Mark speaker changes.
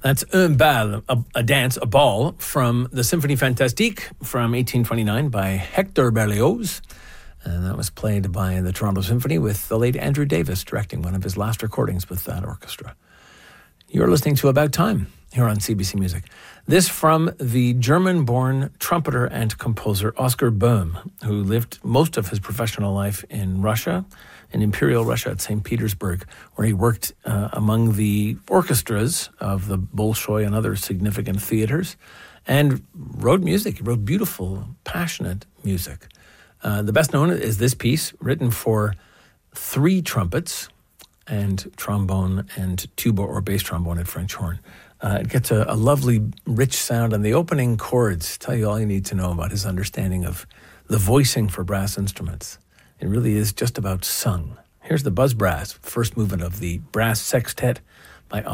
Speaker 1: That's un bal, a dance, a ball, from the Symphonie Fantastique from 1829 by Hector Berlioz. And that was played by the Toronto Symphony with the late Andrew Davis directing one of his last recordings with that orchestra. You're listening to About Time here on CBC Music. This from the German-born trumpeter and composer Oscar Böhm, who lived most of his professional life in Russia, in Imperial Russia at St. Petersburg, where he worked among the orchestras of the Bolshoi and other significant theaters, and wrote music. He wrote beautiful, passionate music. The best known is this piece, written for 3 trumpets and trombone and tuba or bass trombone and French horn. It gets a lovely, rich sound, and the opening chords tell you all you need to know about his understanding of the voicing for brass instruments. It really is just about sung. Here's the buzz brass, first movement of the brass sextet